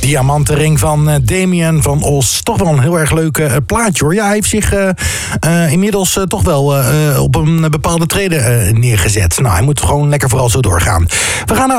Diamantenring van Damien van Os. Toch wel een heel erg leuk plaatje hoor. Ja, hij heeft zich inmiddels toch wel op een bepaalde trede neergezet. Nou, hij moet gewoon lekker vooral zo doorgaan. We gaan naar